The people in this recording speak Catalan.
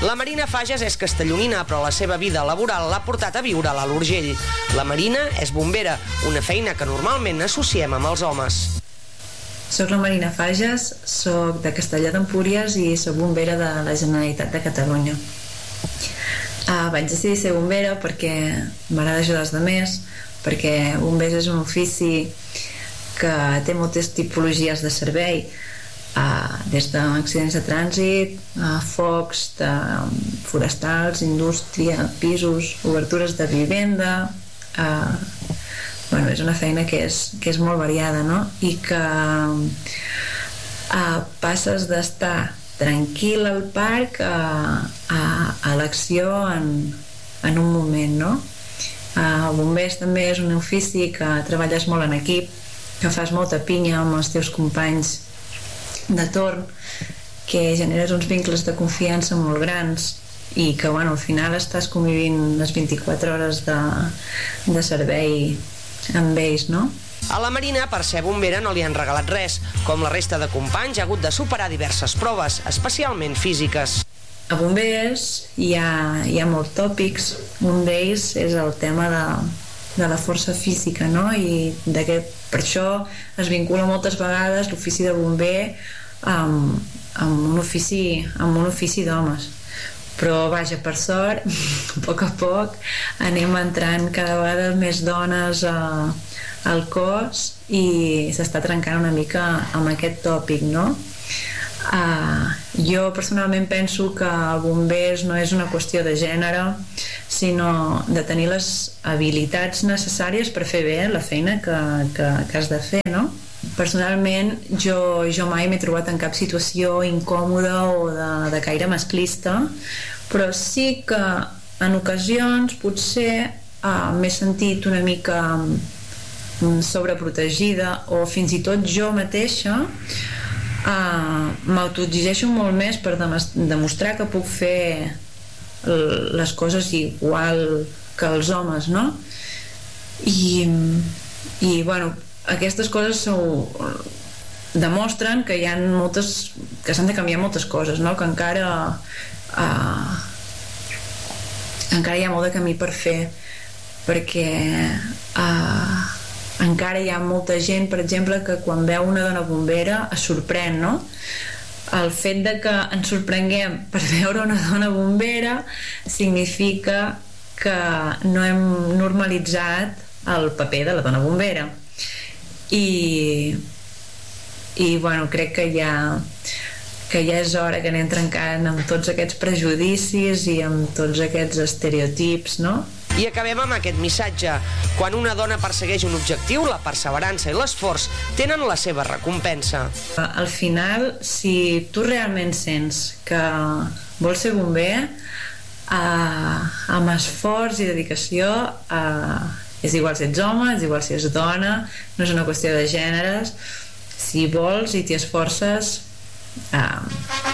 La Marina Fages és castellonina, però la seva vida laboral l'ha portat a viure a l'Alt Urgell. La Marina és bombera, una feina que normalment associem amb els homes. Soc la Marina Fages, soc de Castellar d'Empúries i soc bombera de la Generalitat de Catalunya. Vaig decidir ser bombera perquè m'agrada ajudar els altres, perquè bombers és un ofici que té moltes tipologies de servei, des d'accidents de trànsit, focs, forestals, indústria, pisos, obertures de vivenda. És una feina que és molt variada, no? I que passes d'estar tranquil al parc a l'acció en un moment, no? Bombers també és un ofici que treballes molt en equip, que fas molta pinya amb els teus companys de torn, que generes uns vincles de confiança molt grans i que al final estàs convivint les 24 hores de servei amb ells, no? A la Marina, per ser bombera, no li han regalat res. Com la resta de companys, ha hagut de superar diverses proves, especialment físiques. A bombers hi ha molts tòpics. Un d'ells és el tema de la força física, no? I per això es vincula moltes vegades l'ofici de bomber amb un ofici d'homes. Però vaja, per sort, a poc anem entrant cada vegada més dones al cos i s'està trencant una mica amb aquest tòpic, no? Jo personalment penso que bombers no és una qüestió de gènere, sinó de tenir les habilitats necessàries per fer bé la feina que has de fer, no? Personalment jo mai m'he trobat en cap situació incòmoda o de caire masclista, però sí que en ocasions potser m'he sentit una mica sobreprotegida, o fins i tot jo mateixa m'autoexigeixo molt més per demostrar que puc fer les coses igual que els homes, no? I aquestes coses demostren que hi ha que s'han de canviar moltes coses, no? Que encara hi ha molt de camí per fer, perquè encara hi ha molta gent, per exemple, que quan veu una dona bombera es sorprèn, no? El fet de que ens sorprenguem per veure una dona bombera significa que no hem normalitzat el paper de la dona bombera. I crec que ja és hora que anem trencant amb tots aquests prejudicis i amb tots aquests estereotips, no? I acabem amb aquest missatge. Quan una dona persegueix un objectiu, la perseverança i l'esforç tenen la seva recompensa. Al final, si tu realment sents que vols ser bomber, amb esforç i dedicació, és igual si ets home, és igual si ets dona, no és una qüestió de gèneres. Si vols i t'hi esforces,